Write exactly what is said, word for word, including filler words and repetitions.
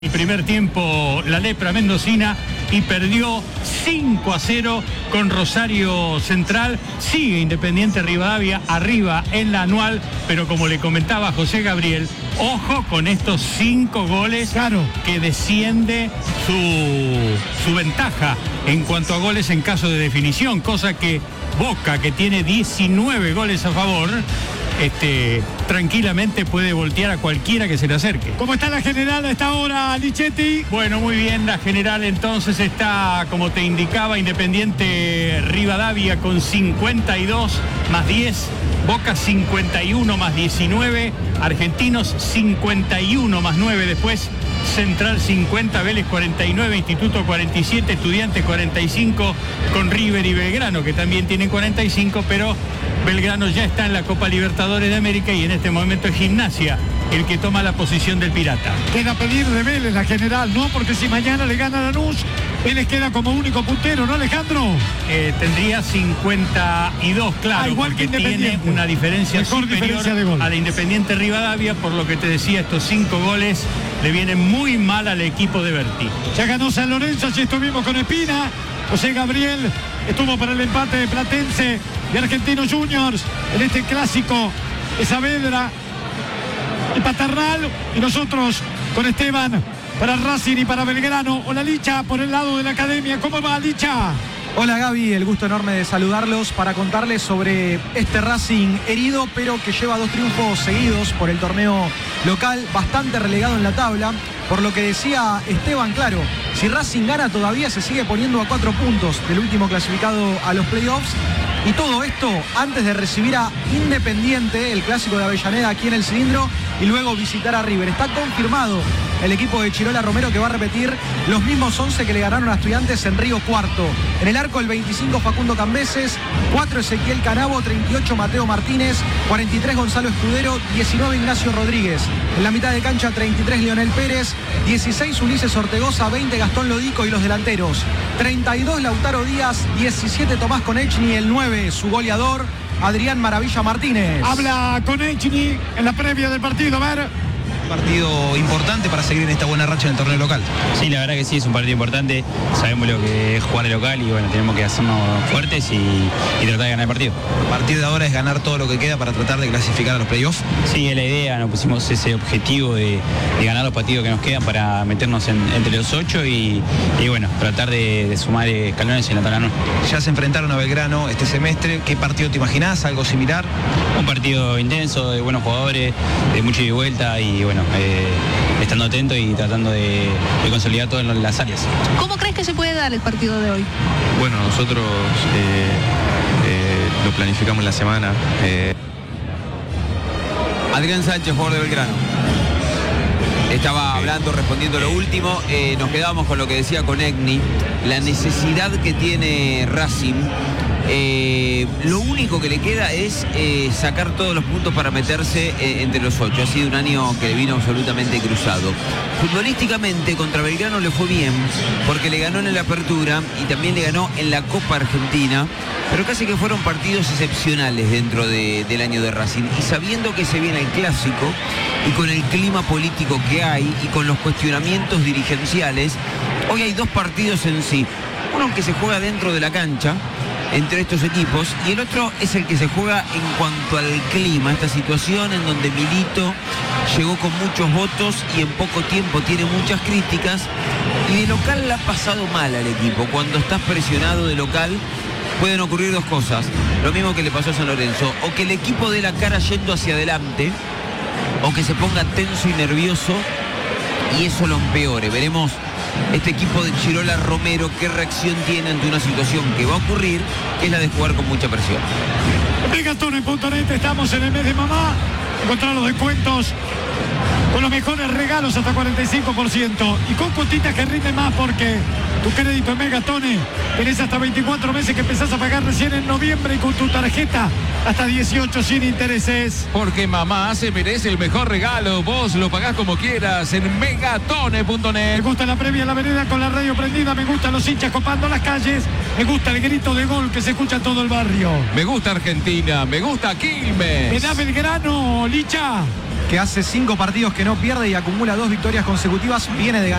El primer tiempo la lepra mendocina y perdió cinco a cero con Rosario Central. Sigue Independiente Rivadavia arriba en la anual, pero como le comentaba José Gabriel, ojo con estos cinco goles, claro, que desciende su, su ventaja en cuanto a goles en caso de definición, cosa que Boca, que tiene diecinueve goles a favor, Este, tranquilamente puede voltear a cualquiera que se le acerque. ¿Cómo está la general a esta hora, Lichetti? Bueno, muy bien, la general entonces está, como te indicaba, Independiente Rivadavia con cincuenta y dos más diez, Boca cincuenta y uno más diecinueve, Argentinos cincuenta y uno más nueve, después Central cincuenta, Vélez cuarenta y nueve, Instituto cuarenta y siete, Estudiantes cuarenta y cinco, con River y Belgrano que también tienen cuarenta y cinco, pero Belgrano ya está en la Copa Libertadores de América y en este momento es Gimnasia el que toma la posición del Pirata. Queda pedir de Vélez la general, ¿no? Porque si mañana le gana a Lanús, Vélez queda como único puntero, ¿no, Alejandro? Eh, tendría cincuenta y dos, claro, ah, igual que tiene una diferencia Mejor superior diferencia de gol. a la Independiente Rivadavia, por lo que te decía, estos cinco goles le vienen muy mal al equipo de Berti. Ya ganó San Lorenzo, allí estuvimos con Espina. José Gabriel estuvo para el empate de Platense y Argentinos Juniors en este clásico de Saavedra y Paternal, y nosotros con Esteban para Racing y para Belgrano. Hola, Licha, por el lado de la academia. ¿Cómo va, Licha? Hola, Gaby, el gusto enorme de saludarlos para contarles sobre este Racing herido, pero que lleva dos triunfos seguidos por el torneo local, bastante relegado en la tabla. Por lo que decía Esteban, claro, si Racing gana todavía se sigue poniendo a cuatro puntos del último clasificado a los playoffs. Y todo esto antes de recibir a Independiente, el clásico de Avellaneda aquí en el Cilindro, y luego visitar a River. Está confirmado el equipo de Chirola Romero, que va a repetir los mismos once que le ganaron a Estudiantes en Río Cuarto. En el arco el veinticinco Facundo Cambeses, cuatro Ezequiel Canabo, treinta y ocho Mateo Martínez, cuarenta y tres Gonzalo Escudero, diecinueve Ignacio Rodríguez. En la mitad de cancha treinta y tres Leonel Pérez, dieciséis Ulises Ortegoza, veinte Gastón Lodico y los delanteros. treinta y dos Lautaro Díaz, diecisiete Tomás Konechny, el nueve, su goleador Adrián Maravilla Martínez. Habla Konechny en la previa del partido, a ver. Partido importante para seguir en esta buena racha en el torneo local. Sí, la verdad que sí, es un partido importante. Sabemos lo que es jugar de local y bueno, tenemos que hacernos fuertes y, y tratar de ganar el partido. A partir de ahora es ganar todo lo que queda para tratar de clasificar a los playoffs. Sí, es la idea, nos pusimos ese objetivo de, de ganar los partidos que nos quedan para meternos en, entre los ocho y, y bueno, tratar de, de sumar escalones en la tabla. Ya se enfrentaron a Belgrano este semestre. ¿Qué partido te imaginás? ¿Algo similar? Un partido intenso, de buenos jugadores, de mucha ida y vuelta y bueno, Eh, estando atento y tratando de, de consolidar todo en las áreas. ¿Cómo crees que se puede dar el partido de hoy? Bueno, nosotros eh, eh, lo planificamos en la semana. Eh. Adrián Sánchez, jugador de Belgrano. Estaba hablando, respondiendo lo último. Eh, nos quedamos con lo que decía Konechny, la necesidad que tiene Racing. Eh, lo único que le queda es eh, sacar todos los puntos para meterse eh, entre los ocho. Ha sido un año que vino absolutamente cruzado. Futbolísticamente contra Belgrano le fue bien, porque le ganó en la apertura y también le ganó en la Copa Argentina, pero casi que fueron partidos excepcionales dentro de, del año de Racing. Y sabiendo que se viene el clásico y con el clima político que hay y con los cuestionamientos dirigenciales, hoy hay dos partidos en sí. Uno que se juega dentro de la cancha entre estos equipos y el otro es el que se juega en cuanto al clima, esta situación en donde Milito llegó con muchos votos y en poco tiempo tiene muchas críticas, y de local le ha pasado mal al equipo. Cuando estás presionado de local pueden ocurrir dos cosas, lo mismo que le pasó a San Lorenzo: o que el equipo dé la cara yendo hacia adelante, o que se ponga tenso y nervioso y eso lo empeore. Veremos este equipo de Chirola Romero qué reacción tiene ante una situación que va a ocurrir, que es la de jugar con mucha presión. Megatón en punto net, estamos en el mes de mamá. Encontrar los descuentos con los mejores regalos hasta cuarenta y cinco por ciento y con cuotitas que rinden más, porque tu crédito en Megatone tenés hasta veinticuatro meses que empezás a pagar recién en noviembre, y con tu tarjeta hasta dieciocho sin intereses. Porque mamá se merece el mejor regalo. Vos lo pagás como quieras en megatone punto net. Me gusta la previa en la vereda con la radio prendida. Me gustan los hinchas copando las calles. Me gusta el grito de gol que se escucha en todo el barrio. Me gusta Argentina. Me gusta Quilmes. Me da Belgrano, Licha. que hace cinco partidos que no pierde y acumula dos victorias consecutivas, viene de ganar